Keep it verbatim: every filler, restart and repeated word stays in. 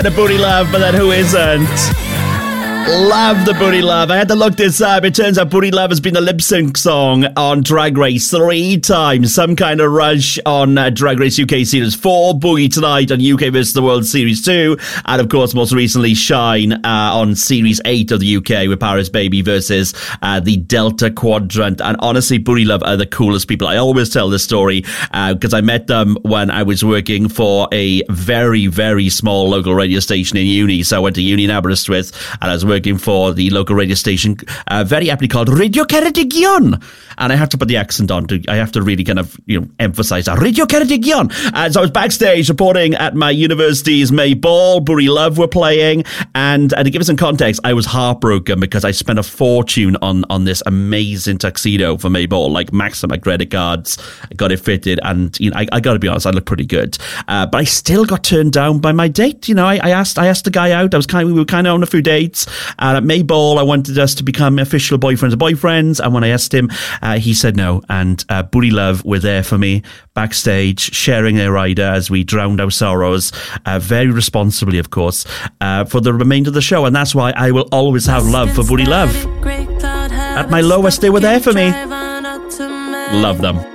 The Booty Love, but then who isn't? Love the Booty Love. I had to look this up. It turns out Booty Love has been a lip sync song on Drag Race three times. Some kind of rush on uh, Drag Race U K Series four, Boogie Tonight on U K versus the World Series two, and of course most recently Shine uh, on Series eight of the U K with Paris Baby versus uh, the Delta Quadrant. And honestly, Booty Love are the coolest people. I always tell this story because uh, I met them when I was working for a very, very small local radio station in uni. So I went to uni in Aberystwyth and I was working for the local radio station, uh, very aptly called Radio Ceredigion. And I have to put the accent on. To, I have to really kind of, you know, emphasize that. Radio Ceredigion. Uh, so I was backstage reporting at my university's May Ball. Booty Love were playing. And uh, to give it some context, I was heartbroken because I spent a fortune on, on this amazing tuxedo for May Ball, like maxed my credit cards. I got it fitted. And, you know, I, I got to be honest, I look pretty good. Uh, but I still got turned down by my date. You know, I, I asked I asked the guy out. I was kind of, we were kind of on a few dates. And at May Ball, I wanted us to become official boyfriends and boyfriends. And when I asked him, uh, he said no. And uh, Booty Love were there for me backstage, sharing their rider as we drowned our sorrows, uh, very responsibly, of course, uh, for the remainder of the show. And that's why I will always have love for Booty Love. At my lowest, they were there for me. Love them.